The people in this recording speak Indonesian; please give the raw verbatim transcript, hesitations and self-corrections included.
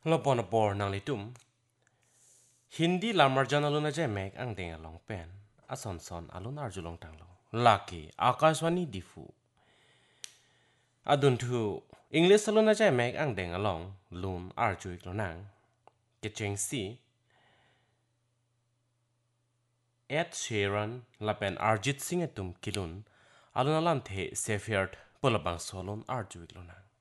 Lopon por nang litum. Hindi lamar jan aluna jay mek ang deng along pen. Ason son alun arjulong tanglo. Laki akaswani difu. Adun tu English aluna jay mek ang deng along lum arju iklonang. Kecheng si. Ed Sheeran lapen Arjit Singh etum kilun. Alun alam the Sefiert pulabang solon arju iklonang.